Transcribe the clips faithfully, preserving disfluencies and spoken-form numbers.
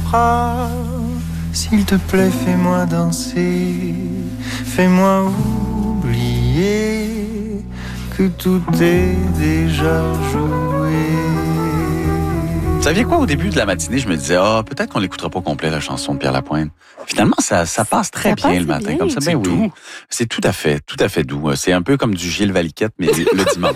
bras. S'il te plaît, fais-moi danser, fais-moi oublier que tout est déjà joué. Vous saviez quoi, au début de la matinée, je me disais, ah, oh, peut-être qu'on l'écoutera pas complet, la chanson de Pierre Lapointe. Finalement, ça, ça passe très ça bien passe le matin, bien. comme ça. Ben oui. Doux. C'est tout à fait, tout à fait doux. C'est un peu comme du Gilles Valiquette, mais le dimanche.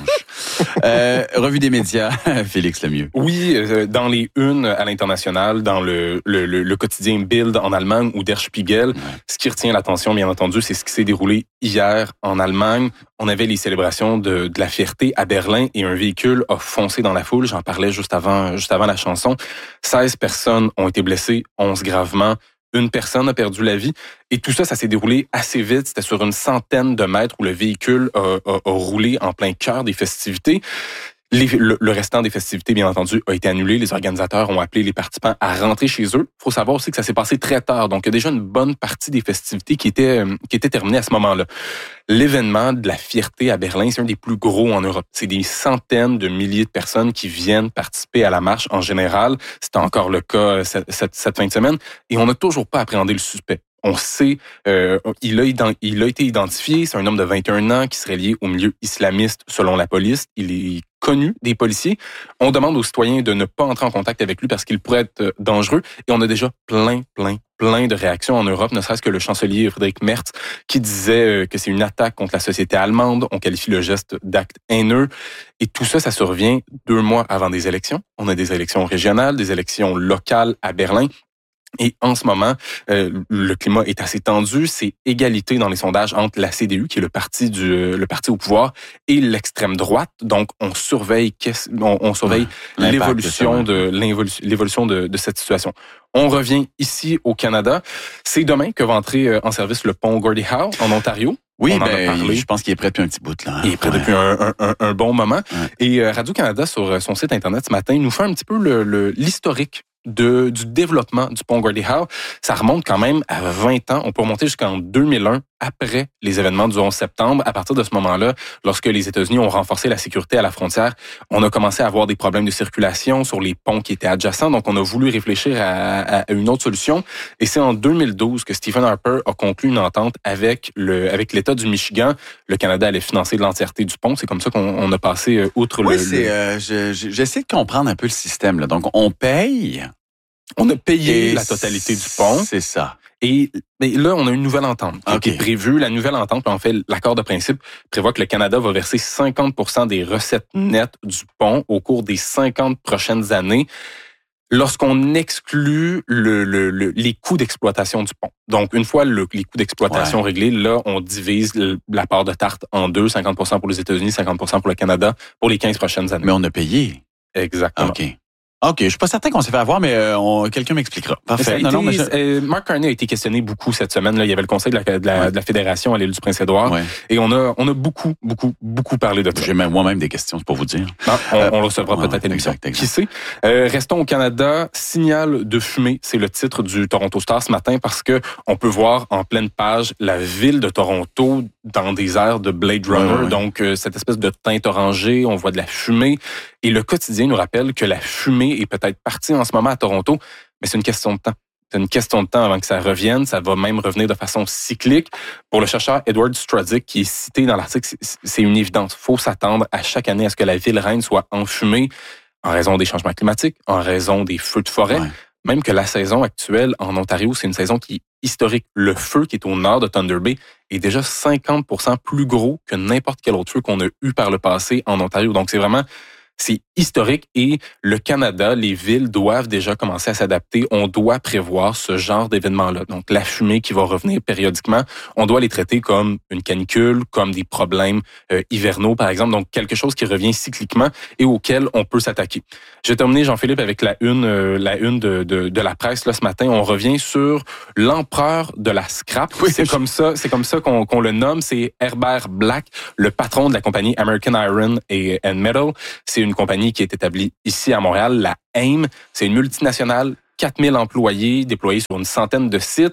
euh, revue des médias, Félix Lemieux. Oui, euh, dans les unes à l'international, dans le, le, le, le quotidien Bild en Allemagne ou Der Spiegel, ouais. Ce qui retient l'attention, bien entendu, c'est ce qui s'est déroulé hier en Allemagne. On avait les célébrations de, de la fierté à Berlin et un véhicule a foncé dans la foule. J'en parlais juste avant, juste avant la chanson. seize personnes ont été blessées, onze gravement. Une personne a perdu la vie. Et tout ça, ça s'est déroulé assez vite. C'était sur une centaine de mètres où le véhicule a, a, a roulé en plein cœur des festivités. Les, le, le restant des festivités, bien entendu, a été annulé. Les organisateurs ont appelé les participants à rentrer chez eux. Il faut savoir aussi que ça s'est passé très tard. Donc, il y a déjà une bonne partie des festivités qui étaient, qui étaient terminées à ce moment-là. L'événement de la fierté à Berlin, c'est un des plus gros en Europe. C'est des centaines de milliers de personnes qui viennent participer à la marche en général. C'est encore le cas cette, cette, cette fin de semaine. Et on n'a toujours pas appréhendé le suspect. On sait, euh, il a, il a été identifié, c'est un homme de vingt et un ans qui serait lié au milieu islamiste selon la police. Il est connu des policiers. On demande aux citoyens de ne pas entrer en contact avec lui parce qu'il pourrait être dangereux. Et on a déjà plein, plein, plein de réactions en Europe, ne serait-ce que le chancelier Friedrich Merz qui disait que c'est une attaque contre la société allemande. On qualifie le geste d'acte haineux. Et tout ça, ça survient deux mois avant des élections. On a des élections régionales, des élections locales à Berlin. Et en ce moment, euh, le climat est assez tendu. C'est égalité dans les sondages entre la C D U, qui est le parti du le parti au pouvoir, et l'extrême droite. Donc, on surveille, on, on surveille ouais, l'évolution de, de l'évolution, l'évolution de, de cette situation. On revient ici au Canada. C'est demain que va entrer en service le pont Gordie Howe en Ontario. Oui, ben, je pense qu'il est prêt depuis un petit bout là. Il est prêt ouais. depuis un, un, un, un bon moment. Ouais. Et Radio-Canada, sur son site Internet ce matin, nous fait un petit peu le, le, l'historique de, du développement du pont Gordie Howe. Ça remonte quand même à vingt ans. On peut remonter jusqu'en deux mille un, après les événements du onze septembre. À partir de ce moment-là, lorsque les États-Unis ont renforcé la sécurité à la frontière, on a commencé à avoir des problèmes de circulation sur les ponts qui étaient adjacents. Donc, on a voulu réfléchir à, à une autre solution. Et c'est en deux mille douze que Stephen Harper a conclu une entente avec le avec l'État du Michigan. Le Canada allait financer l'entièreté du pont. C'est comme ça qu'on on a passé outre oui, le... Oui, c'est... Le... Euh, je, j'essaie de comprendre un peu le système, là. Donc, on paye... On a payé et la totalité du pont. C'est ça. Et mais là, on a une nouvelle entente qui okay. est prévue. La nouvelle entente, en fait, l'accord de principe prévoit que le Canada va verser cinquante pour cent des recettes nettes du pont au cours des cinquante prochaines années, lorsqu'on exclut le, le, le, les coûts d'exploitation du pont. Donc, une fois le, les coûts d'exploitation ouais. réglés, là, on divise le, la part de tarte en deux, cinquante pour cent pour les États-Unis, cinquante pour cent pour le Canada, pour les quinze prochaines années. Mais on a payé. Exactement. OK. OK, je suis pas certain qu'on s'est fait avoir, mais euh, on, quelqu'un m'expliquera. Parfait. Non, été, non, mais je... euh, Mark Carney a été questionné beaucoup cette semaine. Là, il y avait le conseil de la, de la, ouais. de la fédération à l'île du Prince-Édouard, ouais. et on a, on a beaucoup, beaucoup, beaucoup parlé de ça. J'ai même moi-même des questions, c'est pour vous dire. Non, on, euh, on le recevra ouais, peut-être à l'émission. Exact, exact. Qui sait? Euh, restons au Canada. Signal de fumée, c'est le titre du Toronto Star ce matin parce que on peut voir en pleine page la ville de Toronto dans des airs de Blade Runner. Ouais, ouais, ouais. Donc euh, cette espèce de teinte orangée, on voit de la fumée. Et le quotidien nous rappelle que la fumée est peut-être partie en ce moment à Toronto, mais c'est une question de temps. C'est une question de temps avant que ça revienne. Ça va même revenir de façon cyclique. Pour le chercheur Edward Strudzik, qui est cité dans l'article, c'est une évidence. Il faut s'attendre à chaque année à ce que la ville reine soit enfumée en raison des changements climatiques, en raison des feux de forêt. Ouais. Même que la saison actuelle en Ontario, c'est une saison qui est historique. Le feu qui est au nord de Thunder Bay est déjà cinquante pour cent plus gros que n'importe quel autre feu qu'on a eu par le passé en Ontario. Donc, c'est vraiment... C'est historique et le Canada, les villes doivent déjà commencer à s'adapter. On doit prévoir ce genre d'événements-là. Donc, la fumée qui va revenir périodiquement, on doit les traiter comme une canicule, comme des problèmes euh, hivernaux, par exemple. Donc, quelque chose qui revient cycliquement et auquel on peut s'attaquer. Je vais terminer, Jean-Philippe, avec la une, euh, la une de, de, de la presse. Là, ce matin, on revient sur l'empereur de la scrap. Oui, c'est comme ça, c'est comme ça qu'on, qu'on le nomme. C'est Herbert Black, le patron de la compagnie American Iron and Metal. C'est une compagnie qui est établie ici à Montréal, la A I M. C'est une multinationale, quatre mille employés déployés sur une centaine de sites.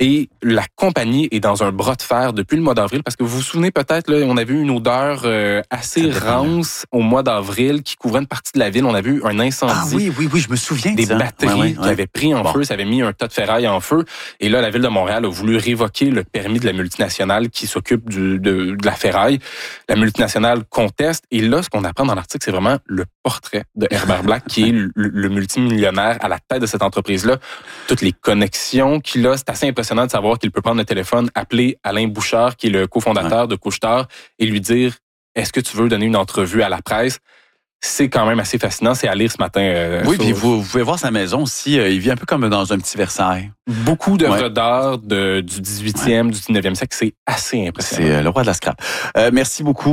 Et la compagnie est dans un bras de fer depuis le mois d'avril, parce que vous vous souvenez peut-être, là, on avait eu une odeur euh, assez rance au mois d'avril qui couvrait une partie de la ville. On avait eu un incendie. Ah oui, oui, oui, je me souviens Des de ça. batteries ouais, ouais, qui ouais. avaient pris en bon. feu, ça avait mis un tas de ferraille en feu. Et là, la Ville de Montréal a voulu révoquer le permis de la multinationale qui s'occupe du, de, de la ferraille. La multinationale conteste. Et là, ce qu'on apprend dans l'article, c'est vraiment le portrait de Herbert Black, qui est le, le multimillionnaire à la tête de cette entreprise-là. Toutes les connexions qu'il a, c'est assez impressionnant de savoir qu'il peut prendre le téléphone, appeler Alain Bouchard, qui est le cofondateur ouais. de Couche-Tard, et lui dire « Est-ce que tu veux donner une entrevue à la presse? » C'est quand même assez fascinant. C'est à lire ce matin. Euh, oui, sur... puis vous, vous pouvez voir sa maison aussi. Euh, il vit un peu comme dans un petit Versailles. Beaucoup d'œuvres ouais. d'art de, du dix-huitième, ouais. du dix-neuvième siècle. C'est assez impressionnant. C'est euh, le roi de la scrap. Euh, merci beaucoup.